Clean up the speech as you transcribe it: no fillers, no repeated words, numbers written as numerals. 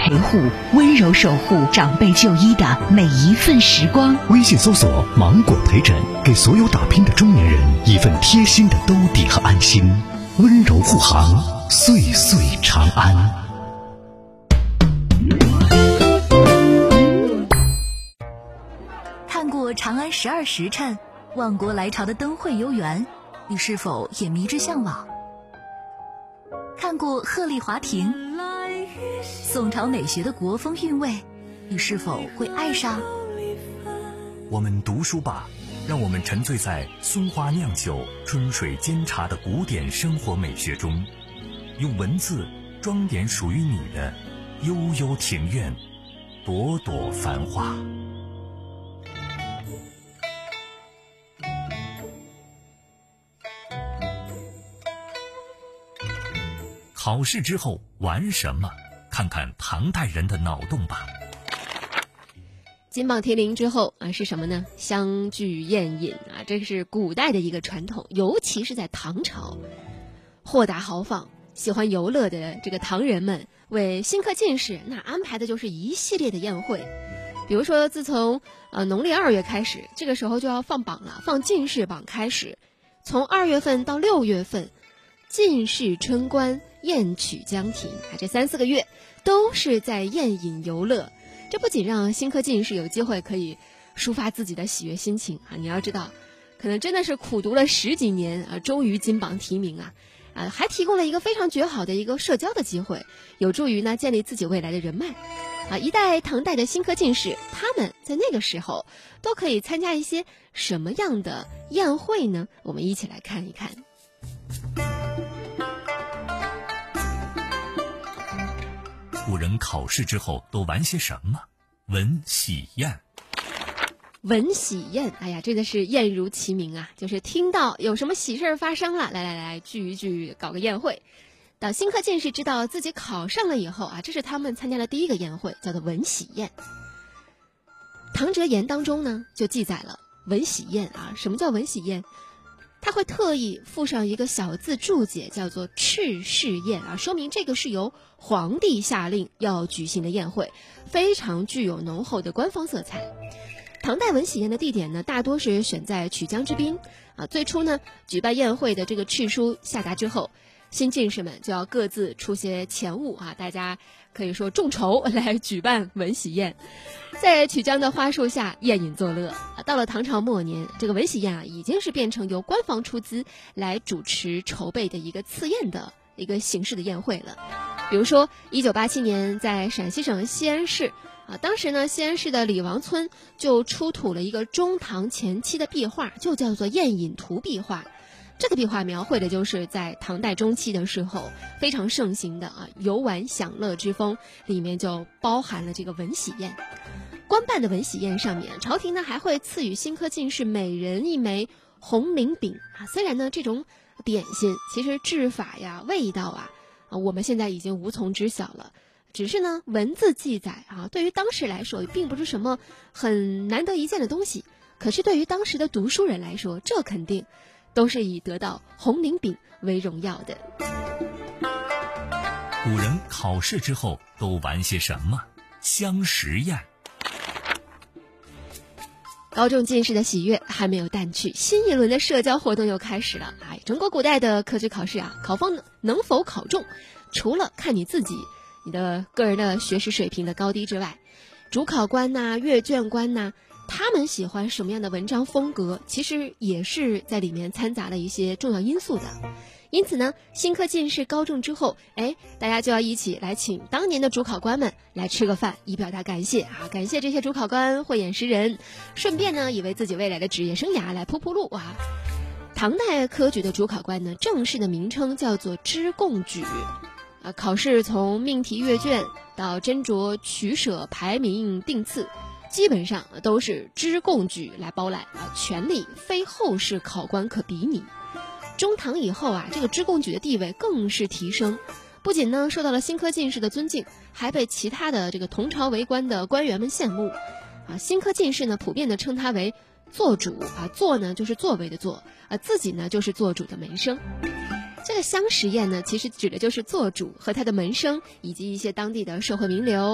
陪护，温柔守护长辈就医的每一份时光。 微信搜索芒果陪诊，给所有打拼的中年人一份贴心的兜底和安心，温柔护航，岁岁长安。 看过长安12时辰，万国来朝的灯会游园，你是否也迷之向往？看过鹤唳华亭，宋朝美学的国风韵味，你是否会爱上？ 我们读书吧，让我们沉醉在松花酿酒、春水煎茶的古典生活美学中，用文字装点属于你的悠悠庭院，朵朵繁花。考试之后玩什么？看看唐代人的脑洞吧。 金榜题名之后是什么呢？相聚宴饮这是古代的一个传统，尤其是在唐朝，豁达豪放、喜欢游乐的这个唐人们为新科进士安排的就是一系列的宴会。比如说，自从农历2月开始，这个时候就要放榜了，放进士榜开始，从2月份到6月份，进士春官宴曲将停这3-4个月都是在宴饮游乐。这不仅让新科进士有机会可以抒发自己的喜悦心情你要知道，可能真的是苦读了10几年终于金榜题名还提供了一个非常绝好的一个社交的机会，有助于建立自己未来的人脉一代唐代的新科进士，他们在那个时候都可以参加一些什么样的宴会呢？我们一起来看一看。 古人考试之后都玩些什么？文喜宴。 文喜宴，这个是宴如其名就是听到有什么喜事发生了，来聚一聚，搞个宴会。等新科进士知道自己考上了以后这是他们参加的第一个宴会，叫做文喜宴。唐哲言当中呢就记载了文喜宴什么叫文喜宴？他会特意附上一个小字注解，叫做敕试宴说明这个是由皇帝下令要举行的宴会，非常具有浓厚的官方色彩。唐代文喜宴的地点呢，大多是选在曲江之滨最初呢，举办宴会的这个敕书下达之后，新进士们就要各自出些钱物大家可以说众筹来举办文喜宴，在曲江的花树下宴饮作乐到了唐朝末年，这个文喜宴已经是变成由官方出资来主持筹备的一个赐宴的一个形式的宴会了。比如说1987年在陕西省西安市当时呢，西安市的李王村就出土了一个中唐前期的壁画，就叫做宴饮图壁画。这个壁画描绘的就是在唐代中期的时候非常盛行的游玩享乐之风，里面就包含了这个文喜宴。官办的文喜宴上面，朝廷呢还会赐予新科进士每人1枚红菱饼虽然呢这种点心其实制法味道我们现在已经无从知晓了，只是呢文字记载对于当时来说并不是什么很难得一见的东西，可是对于当时的读书人来说，这肯定都是以得到红菱饼为荣耀的。 古人考试之后都玩些什么？相识宴。 高中进士的喜悦还没有淡去，新一轮的社交活动又开始了中国古代的科举考试考方能否考中，除了看你自己你的个人的学识水平的高低之外，主考官阅卷官他们喜欢什么样的文章风格，其实也是在里面掺杂了一些重要因素的。因此呢，新科进士高中之后大家就要一起来请当年的主考官们来吃个饭，以表达感谢感谢这些主考官慧眼识人，顺便呢也为自己未来的职业生涯来铺铺路唐代科举的主考官呢，正式的名称叫做知贡举考试从命题阅卷到斟酌取舍排名定次，基本上都是知贡举来包揽权力非后世考官可比拟。中唐以后这个知贡举的地位更是提升，不仅呢受到了新科进士的尊敬，还被其他的这个同朝为官的官员们羡慕新科进士呢普遍的称他为做主做呢就是作为的做自己呢就是做主的门生。这个相识宴呢，其实指的就是做主和他的门生以及一些当地的社会名流